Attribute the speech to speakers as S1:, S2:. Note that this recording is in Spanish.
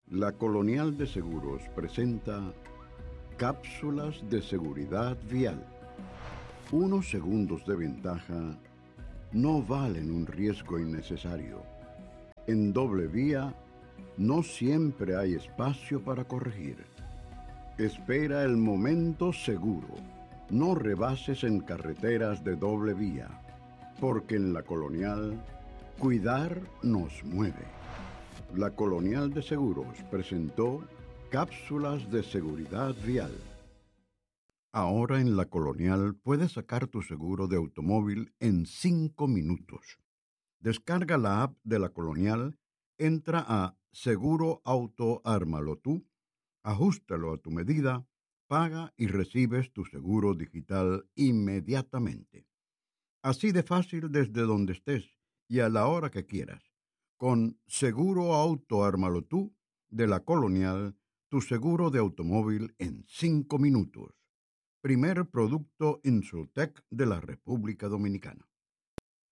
S1: La Colonial de Seguros presenta cápsulas de seguridad vial. Unos segundos de ventaja no valen un riesgo innecesario. En doble vía no siempre hay espacio para corregir. Espera el momento seguro. No rebases en carreteras de doble vía, porque en la Colonial, cuidar nos mueve. La Colonial de Seguros presentó cápsulas de seguridad vial. Ahora en la Colonial puedes sacar tu seguro de automóvil en 5 minutos. Descarga la app de la Colonial, entra a Seguro Auto Ármalo Tú, ajústalo a tu medida, paga y recibes tu seguro digital inmediatamente. Así de fácil desde donde estés y a la hora que quieras. Con Seguro Auto Ármalo Tú de la Colonial, tu seguro de automóvil en 5 minutos. Primer producto Insurtech de la República Dominicana.